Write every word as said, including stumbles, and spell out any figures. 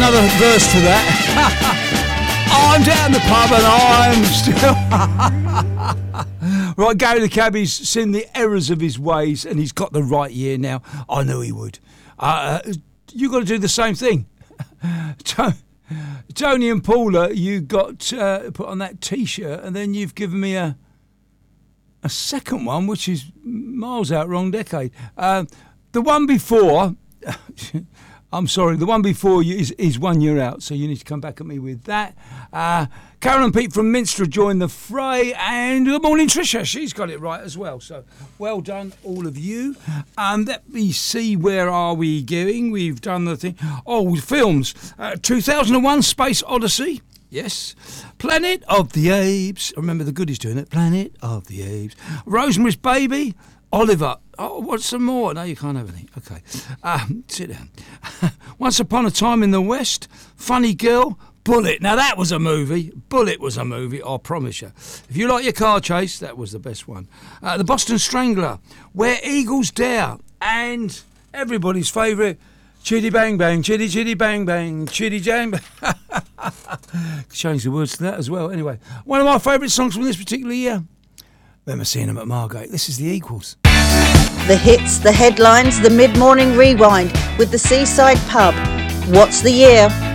another verse to that. I'm down the pub and I'm still... Right, Gary the Cabbie's seen the errors of his ways and he's got the right year now. I knew he would. Uh, you got to do the same thing. Tony and Paula, you got uh, put on that T-shirt and then you've given me a a second one, which is miles out, wrong decade. Uh, the one before... I'm sorry, the one before you is, is one year out, so you need to come back at me with that. Uh, Carol and Pete from Minster joined the fray, and good morning, Tricia. She's got it right as well, so well done, all of you. Um, let me see, where are we going? We've done the thing. Oh, films. Uh, two thousand one Space Odyssey. Yes. Planet of the Apes. Remember the goodies doing it. Planet of the Apes. Rosemary's Baby. Oliver. Oh, what's some more? No, you can't have anything. Okay. Um, sit down. Once Upon a Time in the West. Funny Girl. Bullet. Now, that was a movie. Bullet was a movie, I promise you. If you like your car chase, that was the best one. Uh, the Boston Strangler. Where Eagles Dare. And everybody's favourite, Chitty Bang Bang, Chitty Chitty Bang Bang, Chitty Jang Bang. Change the words to that as well. Anyway, one of my favourite songs from this particular year. Remember seeing them at Margate. This is the Equals. The hits, the headlines, the mid-morning rewind with the Seaside Pub. What's the year?